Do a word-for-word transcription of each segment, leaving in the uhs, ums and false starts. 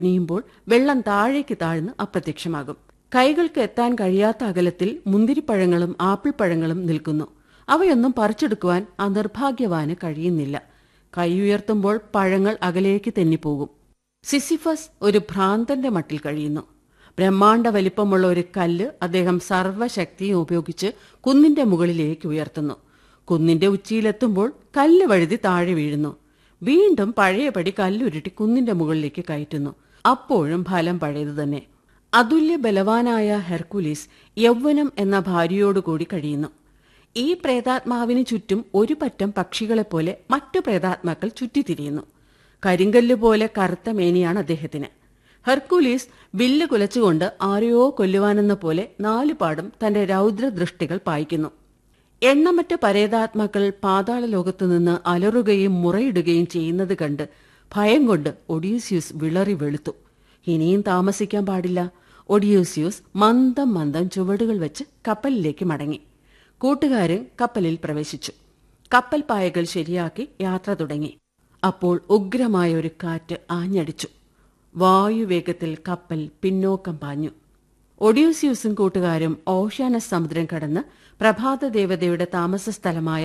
നീയുമ്പോൾ വെള്ളം താഴേക്ക് താഴ്ന്ന് അപ്രത്യക്ഷമാകും. കൈകൾക്ക് എത്താൻ കഴിയാത്ത അകലത്തിൽ മുന്തിരിപ്പഴങ്ങളും ആപ്പിൾ പഴങ്ങളും നിൽക്കുന്നു. അവയൊന്നും പറിച്ചെടുക്കുവാൻ ആ നിർഭാഗ്യവാന് കഴിയുന്നില്ല. കൈ ഉയർത്തുമ്പോൾ പഴങ്ങൾ അകലേക്ക് തെന്നിപ്പോകും. സിസിഫസ് ഒരു ഭ്രാന്തന്റെ മട്ടിൽ കഴിയുന്നു. ബ്രഹ്മാണ്ഡ വലിപ്പമുള്ള ഒരു കല്ല് അദ്ദേഹം സർവ്വശക്തിയും ഉപയോഗിച്ച് കുന്നിന്റെ മുകളിലേക്ക് ഉയർത്തുന്നു. കുന്നിന്റെ ഉച്ചിയിലെത്തുമ്പോൾ കല്ല് വഴുതി താഴെ വീഴുന്നു. വീണ്ടും പഴയപടി കല്ലുരുട്ടി കുന്നിന്റെ മുകളിലേക്ക് കയറ്റുന്നു. അപ്പോഴും ഫലം പഴയത് തന്നെ. അതുല്യ ബലവാനായ ഹെർക്കുലീസ് യൗവനം എന്ന ഭാര്യയോടുകൂടി കഴിയുന്നു. ഈ പ്രേതാത്മാവിന് ചുറ്റും ഒരു പറ്റം പക്ഷികളെപ്പോലെ മറ്റു പ്രേതാത്മാക്കൾ ചുറ്റിത്തിരിയുന്നു. കരിങ്കല്ല് പോലെ കറുത്ത മേനിയാണ് അദ്ദേഹത്തിന്. ഹെർക്കുലീസ് വില്ല് കുലച്ചുകൊണ്ട് ആരെയോ കൊല്ലുവാനെന്ന പോലെ നാലുപാടും തന്റെ രൗദ്രദൃഷ്ടികൾ പായിക്കുന്നു. എണ്ണമറ്റ പരേതാത്മാക്കൾ പാതാള ലോകത്തുനിന്ന് അലറുകയും മുറയിടുകയും ചെയ്യുന്നത് കണ്ട് ഭയം കൊണ്ട് ഒഡീസിയൂസ് വിളറി വെളുത്തു. ഇനിയും താമസിക്കാൻ പാടില്ല. ഒഡീസിയൂസ് മന്ദം മന്ദം ചുവടുകൾ വെച്ച് കപ്പലിലേക്ക് മടങ്ങി. കൂട്ടുകാരൻ കപ്പലിൽ പ്രവേശിച്ചു. കപ്പൽ പായകൾ ശരിയാക്കി യാത്ര തുടങ്ങി. അപ്പോൾ ഉഗ്രമായ ഒരു കാറ്റ് ആഞ്ഞടിച്ചു. വായുവേഗത്തിൽ കപ്പൽ പിന്നോക്കം പാഞ്ഞു. ഒഡീസിയൂസും കൂട്ടുകാരും ഓഷ്യാനസ് സമുദ്രം കടന്ന് പ്രഭാത ദേവതയുടെ താമസ സ്ഥലമായ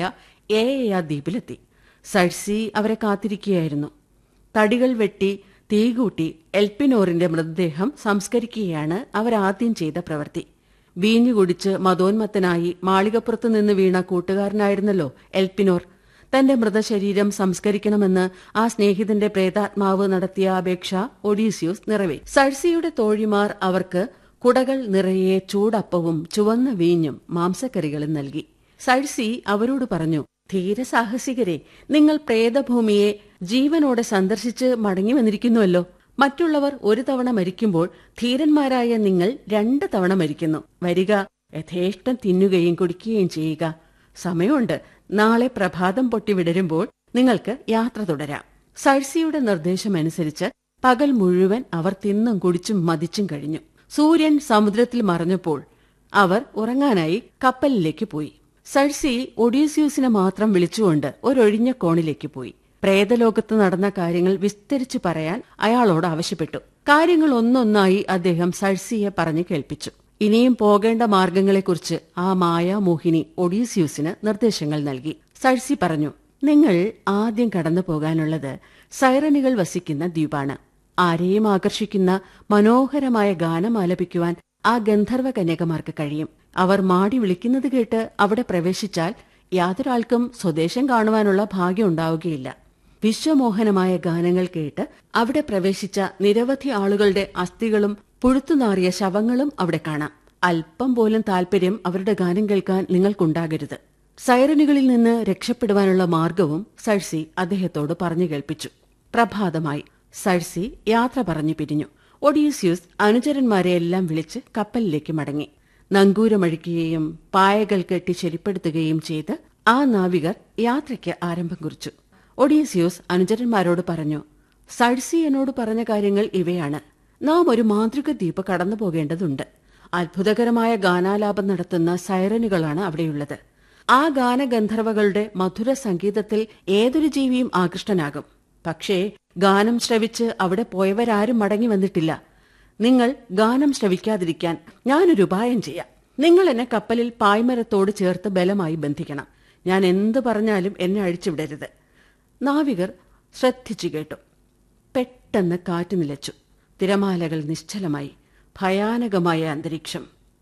ഏയ ദ്വീപിലെത്തി. സഴ്സി അവരെ കാത്തിരിക്കുകയായിരുന്നു. തടികൾ വെട്ടി തീകൂട്ടി എൽപ്പിനോറിന്റെ മൃതദേഹം സംസ്കരിക്കുകയാണ് അവരാദ്യം ചെയ്ത പ്രവൃത്തി. വീഞ്ഞു കുടിച്ച് മതോന്മത്തനായി മാളികപ്പുറത്തു നിന്ന് വീണ കൂട്ടുകാരനായിരുന്നല്ലോ എൽപ്പിനോർ. തന്റെ മൃതശരീരം സംസ്കരിക്കണമെന്ന് ആ സ്നേഹിതന്റെ പ്രേതാത്മാവ് നടത്തിയ അപേക്ഷ ഒഡീസിയൂസ് നിറവേറ്റി. സഴ്സിയുടെ തോഴിമാർ അവർക്ക് കുടകൾ നിറയെ ചൂടപ്പവും ചുവന്ന വീഞ്ഞും മാംസക്കറികളും നൽകി. സഴ്സി അവരോട് പറഞ്ഞു, ധീരസാഹസികരെ, നിങ്ങൾ പ്രേതഭൂമിയെ ജീവനോടെ സന്ദർശിച്ച് മടങ്ങി വന്നിരിക്കുന്നുവല്ലോ. മറ്റുള്ളവർ ഒരു തവണ മരിക്കുമ്പോൾ ധീരന്മാരായ നിങ്ങൾ രണ്ട് തവണ മരിക്കുന്നു. വരിക, യഥേഷ്ടം തിന്നുകയും കുടിക്കുകയും ചെയ്യുക. സമയമുണ്ട്. നാളെ പ്രഭാതം പൊട്ടി വിടരുമ്പോൾ നിങ്ങൾക്ക് യാത്ര തുടരാം. സഴ്സിയുടെ നിർദ്ദേശമനുസരിച്ച് പകൽ മുഴുവൻ അവർ തിന്നും കുടിച്ചും മതിച്ചും കഴിഞ്ഞു. സൂര്യൻ സമുദ്രത്തിൽ മറഞ്ഞപ്പോൾ അവർ ഉറങ്ങാനായി കപ്പലിലേക്ക് പോയി. സഴ്സി ഒഡീസിയൂസിനെ മാത്രം വിളിച്ചുകൊണ്ട് ഒരൊഴിഞ്ഞ കോണിലേക്ക് പോയി. പ്രേതലോകത്ത് നടന്ന കാര്യങ്ങൾ വിസ്തരിച്ചു പറയാൻ അയാളോട് ആവശ്യപ്പെട്ടു. കാര്യങ്ങൾ ഒന്നൊന്നായി അദ്ദേഹം സഴ്സിയെ പറഞ്ഞു കേൾപ്പിച്ചു. ഇനിയും പോകേണ്ട മാർഗങ്ങളെക്കുറിച്ച് ആ മായാമോഹിനി ഒഡീസിയൂസിന് നിർദ്ദേശങ്ങൾ നൽകി. സഴ്സി പറഞ്ഞു, നിങ്ങൾ ആദ്യം കടന്നു പോകാനുള്ളത് സൈറനുകൾ വസിക്കുന്ന ദ്വീപാണ്. ആരെയും ആകർഷിക്കുന്ന മനോഹരമായ ഗാനം ആലപിക്കുവാൻ ആ ഗന്ധർവ കന്യകമാർക്ക് കഴിയും. അവർ മാടി വിളിക്കുന്നത് കേട്ട് അവിടെ പ്രവേശിച്ചാൽ യാതൊരാൾക്കും സ്വദേശം കാണുവാനുള്ള ഭാഗ്യം ഉണ്ടാവുകയില്ല. വിശ്വമോഹനമായ ഗാനങ്ങൾ കേട്ട് അവിടെ പ്രവേശിച്ച നിരവധി ആളുകളുടെ അസ്ഥികളും പുഴുത്തുനാറിയ ശവങ്ങളും അവിടെ കാണാം. അല്പം പോലും താല്പര്യം അവരുടെ ഗാനം കേൾക്കാൻ നിങ്ങൾക്കുണ്ടാകരുത്. സൈറനുകളിൽ നിന്ന് രക്ഷപ്പെടുവാനുള്ള മാർഗവും സഴ്സി അദ്ദേഹത്തോട് പറഞ്ഞു കേൾപ്പിച്ചു. പ്രഭാതമായി. സഴ്സി യാത്ര പറഞ്ഞു പിരിഞ്ഞു. ഒഡീസിയൂസ് അനുചരന്മാരെ എല്ലാം വിളിച്ച് കപ്പലിലേക്ക് മടങ്ങി. നങ്കൂരമഴിക്കുകയും പായകൾ കെട്ടി ശരിപ്പെടുത്തുകയും ചെയ്ത് ആ നാവികർ യാത്രയ്ക്ക് ആരംഭം കുറിച്ചു. ഒഡീസിയൂസ് അനുചരന്മാരോട് പറഞ്ഞു, സഴ്സി എന്നോട് പറഞ്ഞ കാര്യങ്ങൾ ഇവയാണ്. നാം ഒരു മാന്ത്രിക ദ്വീപ് കടന്നു പോകേണ്ടതുണ്ട്. അത്ഭുതകരമായ ഗാനാലാപം നടത്തുന്ന സൈറനുകളാണ് അവിടെയുള്ളത്. ആ ഗാനഗന്ധർവകളുടെ മധുര സംഗീതത്തിൽ ഏതൊരു ജീവിയും ആകൃഷ്ടനാകും. പക്ഷേ ഗാനം ശ്രവിച്ച് അവിടെ പോയവരാരും മടങ്ങി വന്നിട്ടില്ല. നിങ്ങൾ ഗാനം ശ്രവിക്കാതിരിക്കാൻ ഞാനൊരു ഉപായം ചെയ്യാം. നിങ്ങൾ എന്നെ കപ്പലിൽ പായ്മരത്തോട് ചേർത്ത് ബലമായി ബന്ധിക്കണം. ഞാൻ എന്ത് പറഞ്ഞാലും എന്നെ അഴിച്ചുവിടരുത്. നാവികർ ശ്രദ്ധിച്ചു കേട്ടു. പെട്ടെന്ന് കാറ്റ് നിലച്ചു. തിരമാലകൾ നിശ്ചലമായി. ഭയാനകമായ അന്തരീക്ഷം.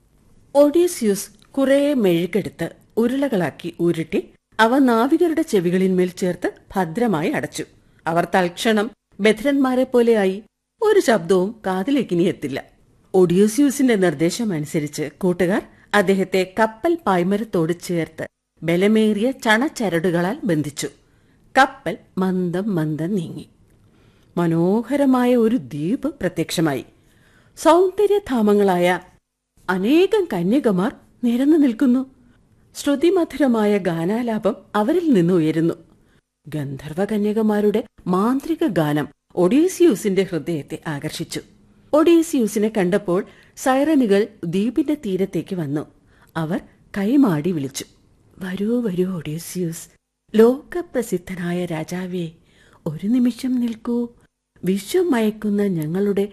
ഒഡീസിയൂസ് കുറെ മെഴുകെടുത്ത് ഉരുളകളാക്കി ഉരുട്ടി അവ നാവികരുടെ ചെവികളിന്മേൽ ചേർത്ത് ഭദ്രമായി അടച്ചു. അവർ തൽക്ഷണം ബധിരന്മാരെ പോലെയായി. ഒരു ശബ്ദവും കാതിലേക്കിനി എത്തില്ല. ഒഡീസിയൂസിന്റെ നിർദ്ദേശമനുസരിച്ച് കൂട്ടുകാർ അദ്ദേഹത്തെ കപ്പൽ പായ്മരത്തോട് ചേർത്ത് ബലമേറിയ ചണച്ചരടുകളാൽ ബന്ധിച്ചു. കപ്പൽ മന്ദം മന്ദം നീങ്ങി. മനോഹരമായ ഒരു ദ്വീപ് പ്രത്യക്ഷമായി. സൗന്ദര്യധാമങ്ങളായ അനേകം കന്യകമാർ നിരന്നു നിൽക്കുന്നു. ശ്രുതിമധുരമായ ഗാനാലാപം അവരിൽ നിന്ന് ഉയരുന്നു. ഗന്ധർവ കന്യകമാരുടെ മാന്ത്രിക ഗാനം ഒഡീസിയൂസിന്റെ ഹൃദയത്തെ ആകർഷിച്ചു. ഒഡീസിയൂസിനെ കണ്ടപ്പോൾ സൈറനുകൾ ദ്വീപിന്റെ തീരത്തേക്ക് വന്നു. അവർ കൈമാടി വിളിച്ചു, വരൂ വരൂ ഒഡീസിയൂസ്, ലോകപ്രസിദ്ധനായ രാജാവേ, ഒരു നിമിഷം നിൽക്കൂ. വിഷം മയക്കുന്ന ഞങ്ങളുടെ